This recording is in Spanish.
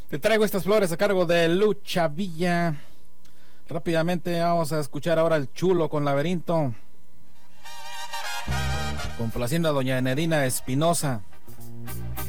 Te traigo estas flores a cargo de Lucha Villa. Rápidamente vamos a escuchar ahora el Chulo con Laberinto, complaciendo a doña Enedina Espinosa.